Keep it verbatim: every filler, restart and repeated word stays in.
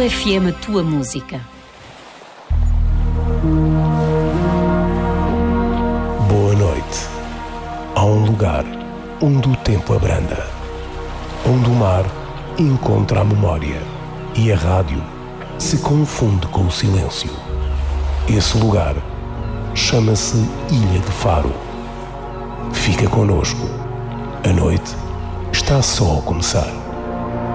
F M, a tua música. Boa noite. Há um lugar onde o tempo abranda, onde o mar encontra a memória e a rádio se confunde com o silêncio. Esse lugar chama-se Ilha de Faro. Fica connosco. A noite está só a começar.